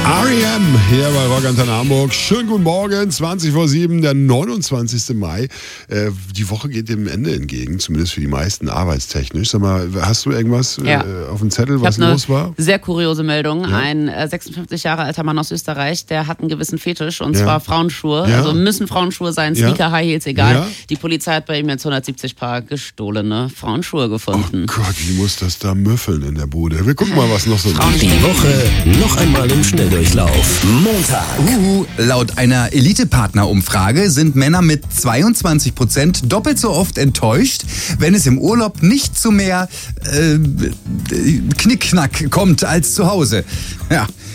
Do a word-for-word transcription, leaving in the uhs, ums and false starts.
R E M hier bei Rock Antenne Hamburg. Schönen guten Morgen, zwanzig vor sieben, der neunundzwanzigsten Mai. Äh, die Woche geht dem Ende entgegen, zumindest für die meisten arbeitstechnisch. Sag mal, hast du irgendwas ja. äh, auf dem Zettel, was ich hab los war? Eine sehr kuriose Meldung. Ja. Ein äh, sechsundfünfzig Jahre alter Mann aus Österreich, der hat einen gewissen Fetisch, und ja. zwar Frauenschuhe. Ja. Also müssen Frauenschuhe sein, ja. Sneaker, High Heels, egal. Ja. Die Polizei hat bei ihm jetzt hundertsiebzig Paar gestohlene Frauenschuhe gefunden. Oh Gott, wie muss das da müffeln in der Bude? Wir gucken mal, was noch so ist. Die Woche noch einmal im Schnelldurchlauf. Montag. Uh, laut einer Elite-Partner-Umfrage sind Männer mit zweiundzwanzig Prozent doppelt so oft enttäuscht, wenn es im Urlaub nicht zu mehr äh, Knickknack kommt als zu Hause. Ja.